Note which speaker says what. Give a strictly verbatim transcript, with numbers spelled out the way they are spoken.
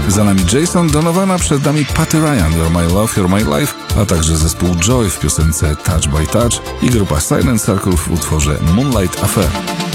Speaker 1: Za nami Jason, Donowana, przed nami Patty Ryan, You're My Love, You're My Life, a także zespół Joy w piosence Touch by Touch i grupa Silent Circle w utworze Moonlight Affair.